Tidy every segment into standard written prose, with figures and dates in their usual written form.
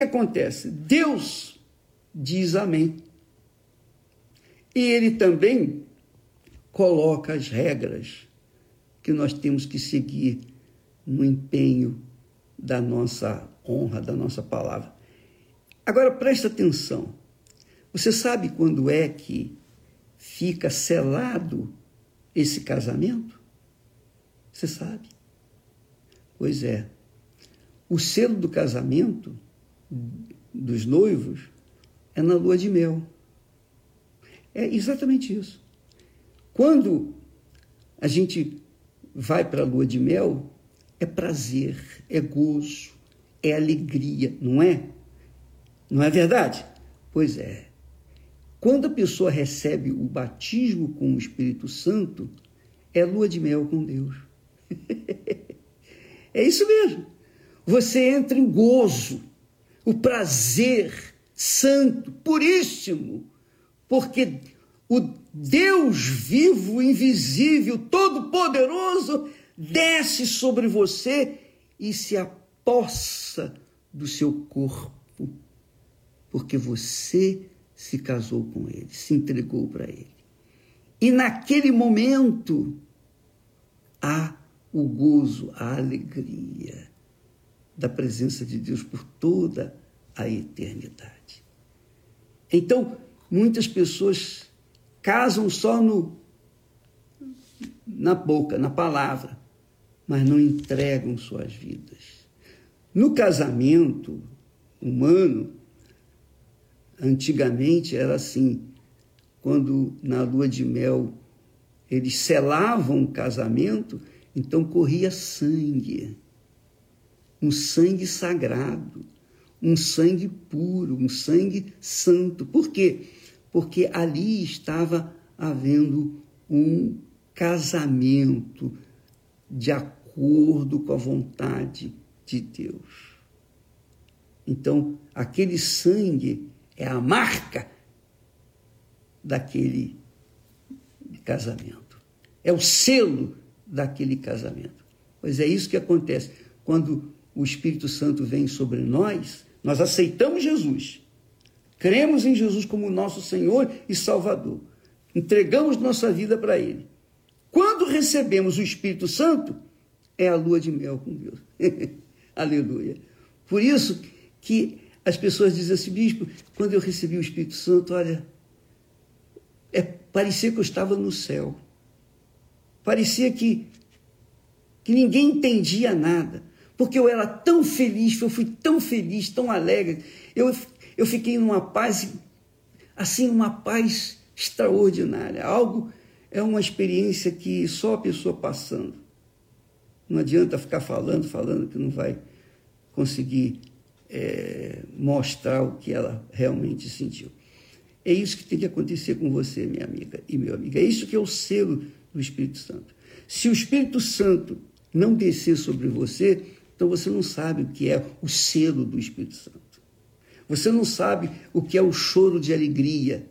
acontece? Deus diz amém. E ele também coloca as regras que nós temos que seguir no empenho da nossa honra, da nossa palavra. Agora, presta atenção. Você sabe quando é que fica selado esse casamento? Você sabe? Pois é. O selo do casamento dos noivos é na lua de mel. É exatamente isso. Quando a gente vai para a lua de mel, é prazer, é gozo, é alegria, não é? Não é verdade? Pois é. Quando a pessoa recebe o batismo com o Espírito Santo, é lua de mel com Deus. É isso mesmo. Você entra em gozo, o prazer santo, puríssimo, porque o Deus vivo, invisível, todo-poderoso, desce sobre você e se apossa do seu corpo, porque você se casou com ele, se entregou para ele. E naquele momento há o gozo, a alegria da presença de Deus por toda a eternidade. Então, muitas pessoas casam só na boca, na palavra, mas não entregam suas vidas. No casamento humano, antigamente era assim, quando na lua de mel eles selavam o casamento, então corria sangue, um sangue sagrado, um sangue puro, um sangue santo. Por quê? Porque ali estava havendo um casamento de acordo com a vontade de Deus. Então, aquele sangue é a marca daquele casamento. É o selo daquele casamento. Pois é isso que acontece. Quando o Espírito Santo vem sobre nós, nós aceitamos Jesus. Cremos em Jesus como nosso Senhor e Salvador. Entregamos nossa vida para Ele. Quando recebemos o Espírito Santo, é a lua de mel com Deus. Aleluia. Por isso que as pessoas dizem assim, bispo, quando eu recebi o Espírito Santo, olha, parecia que eu estava no céu. Parecia que ninguém entendia nada, porque eu era tão feliz, eu fui tão feliz, tão alegre. Eu fiquei numa paz, assim, uma paz extraordinária. É uma experiência que só a pessoa passando. Não adianta ficar falando que não vai conseguir mostrar o que ela realmente sentiu. É isso que tem que acontecer com você, minha amiga e meu amigo. É isso que é o selo do Espírito Santo. Se o Espírito Santo não descer sobre você, então você não sabe o que é o selo do Espírito Santo. Você não sabe o que é o choro de alegria.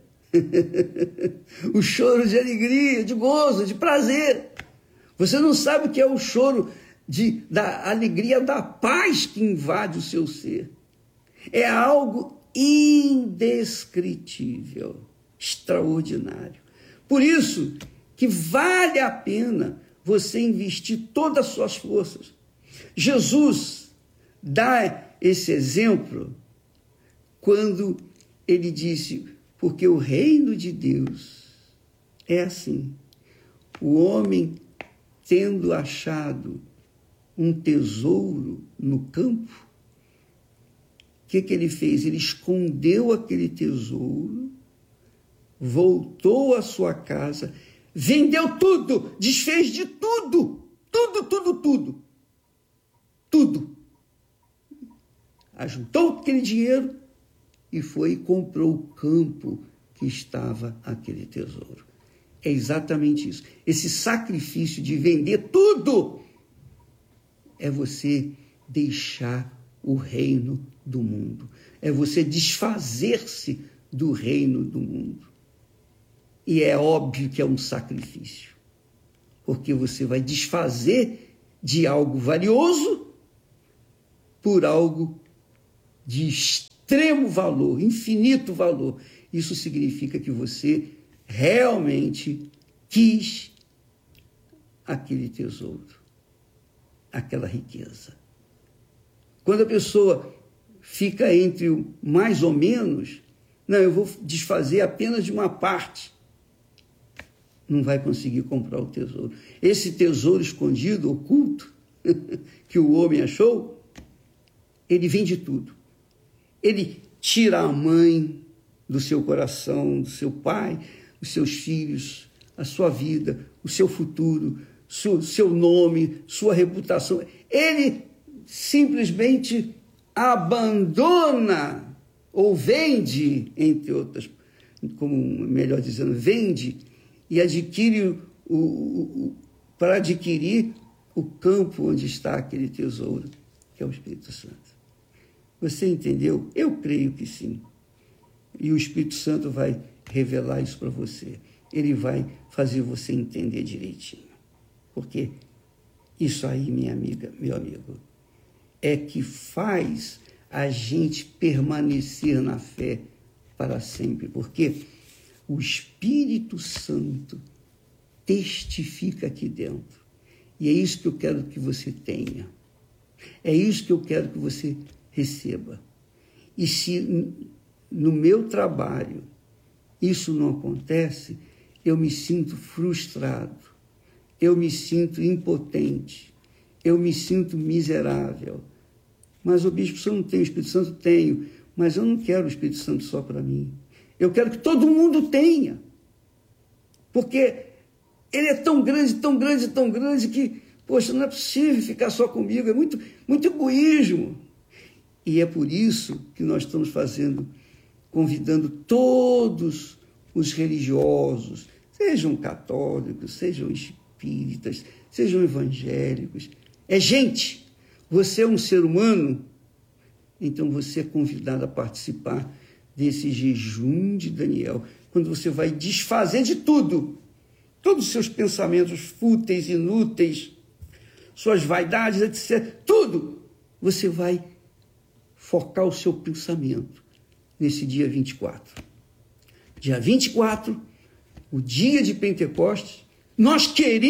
O choro de alegria, de gozo, de prazer. Você não sabe o que é o choro da alegria, da paz que invade o seu ser. É algo indescritível, extraordinário. Por isso que vale a pena você investir todas as suas forças. Jesus dá esse exemplo quando ele disse, porque o reino de Deus é assim. O homem, tendo achado um tesouro no campo, o que ele fez? Ele escondeu aquele tesouro, voltou à sua casa, vendeu tudo, desfez de tudo, tudo. Ajuntou aquele dinheiro e foi e comprou o campo que estava aquele tesouro. É exatamente isso. Esse sacrifício de vender tudo é você deixar o reino do mundo. É você desfazer-se do reino do mundo. E é óbvio que é um sacrifício, porque você vai desfazer de algo valioso por algo de extremo valor, infinito valor. Isso significa que você realmente quis aquele tesouro, aquela riqueza. Quando a pessoa fica entre o mais ou menos, não, eu vou desfazer apenas de uma parte, não vai conseguir comprar o tesouro. Esse tesouro escondido, oculto, que o homem achou, ele vende tudo. Ele tira a mãe do seu coração, do seu pai, os seus filhos, a sua vida, o seu futuro, seu nome, sua reputação. Ele simplesmente abandona ou vende, entre outras, como melhor dizendo, vende e adquire para adquirir o campo onde está aquele tesouro, que é o Espírito Santo. Você entendeu? Eu creio que sim. E o Espírito Santo vai revelar isso para você. Ele vai fazer você entender direitinho. Porque isso aí, minha amiga, meu amigo, é que faz a gente permanecer na fé para sempre. Porque o Espírito Santo testifica aqui dentro. E é isso que eu quero que você tenha. É isso que eu quero que você receba. E se no meu trabalho isso não acontece, eu me sinto frustrado, eu me sinto impotente, eu me sinto miserável. Mas o Bispo, você não tem o Espírito Santo? Tenho, mas eu não quero o Espírito Santo só para mim. Eu quero que todo mundo tenha, porque ele é tão grande, tão grande, tão grande que, poxa, não é possível ficar só comigo, é muito, muito egoísmo. E é por isso que nós estamos convidando todos os religiosos, sejam católicos, sejam espíritas, sejam evangélicos. É gente, você é um ser humano, então você é convidado a participar desse jejum de Daniel, quando você vai desfazer de tudo, todos os seus pensamentos fúteis, inúteis, suas vaidades, etc., tudo, você vai focar o seu pensamento nesse dia 24. Dia 24, o dia de Pentecostes, nós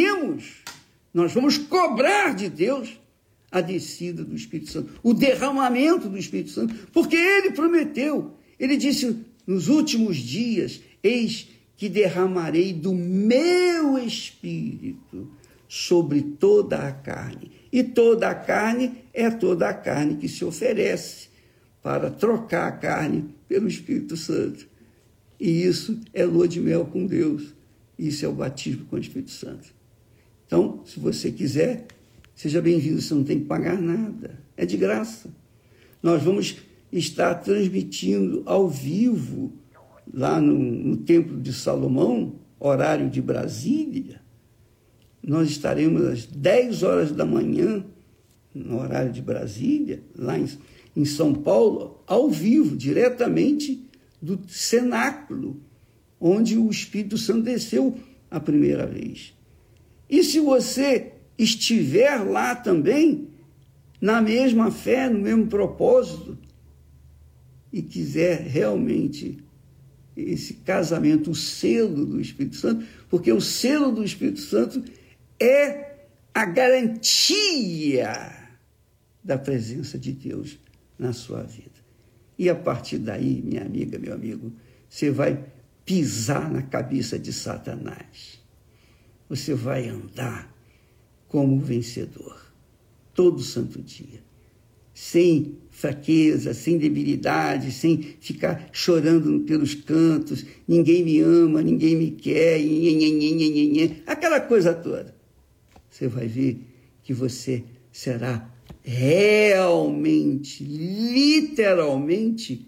vamos cobrar de Deus a descida do Espírito Santo, o derramamento do Espírito Santo, porque ele prometeu, ele disse, nos últimos dias, eis que derramarei do meu Espírito sobre toda a carne. E toda a carne é toda a carne que se oferece para trocar a carne pelo Espírito Santo. E isso é lua de mel com Deus. Isso é o batismo com o Espírito Santo. Então, se você quiser, seja bem-vindo. Você não tem que pagar nada. É de graça. Nós vamos estar transmitindo ao vivo, lá no Templo de Salomão, horário de Brasília. Nós estaremos às 10 horas da manhã, no horário de Brasília, lá em São Paulo, ao vivo, diretamente do cenáculo, onde o Espírito Santo desceu a primeira vez. E se você estiver lá também, na mesma fé, no mesmo propósito, e quiser realmente esse casamento, o selo do Espírito Santo, porque o selo do Espírito Santo é a garantia da presença de Deus na sua vida. E a partir daí, minha amiga, meu amigo, você vai pisar na cabeça de Satanás. Você vai andar como vencedor, todo santo dia, sem fraqueza, sem debilidade, sem ficar chorando pelos cantos, ninguém me ama, ninguém me quer, aquela coisa toda. Você vai ver que você será realmente, literalmente,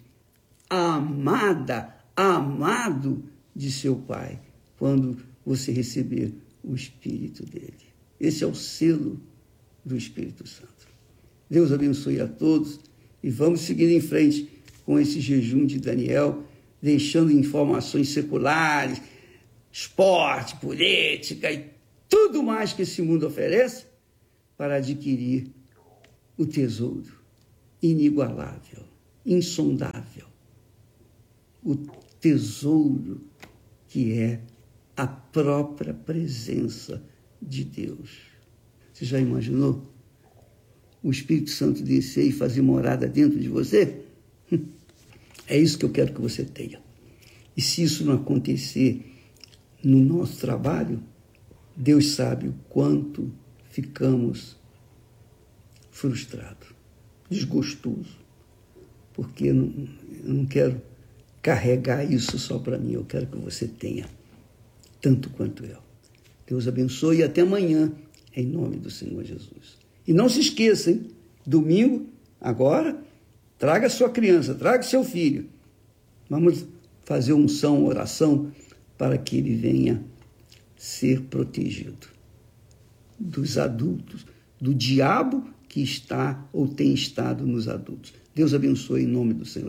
amado de seu Pai, quando você receber o Espírito dele. Esse é o selo do Espírito Santo. Deus abençoe a todos e vamos seguir em frente com esse jejum de Daniel, deixando informações seculares, esporte, política e tudo mais que esse mundo oferece para adquirir o tesouro inigualável insondável, o tesouro que é a própria presença de Deus. Você já imaginou o Espírito Santo descer e fazer morada dentro de você? É isso que eu quero que você tenha. E se isso não acontecer no nosso trabalho, Deus sabe o quanto ficamos frustrados, desgostosos, porque eu não quero carregar isso só para mim, eu quero que você tenha tanto quanto eu. Deus abençoe e até amanhã, em nome do Senhor Jesus. E não se esqueça, hein? Domingo, agora, traga sua criança, traga seu filho. Vamos fazer unção, oração, para que ele venha ser protegido dos adultos, do diabo que está ou tem estado nos adultos. Deus abençoe em nome do Senhor.